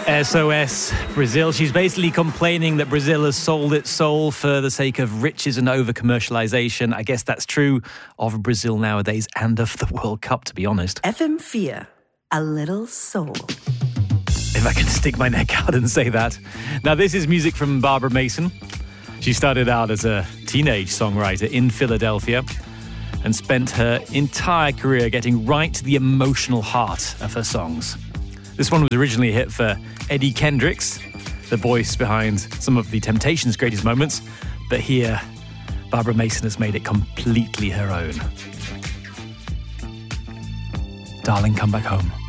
SOS Brazil. She's basically complaining that Brazil has sold its soul for the sake of riches and over-commercialisation. I guess that's true of Brazil nowadays and of the World Cup, to be honest. FM4, a little soul. If I can stick my neck out and say that. Now, this is music from Barbara Mason. She started out as a teenage songwriter in Philadelphia and spent her entire career getting right to the emotional heart of her songs. This one was originally a hit for Eddie Kendricks, the voice behind some of the Temptations' greatest moments. But here, Barbara Mason has made it completely her own. Darling, come back home.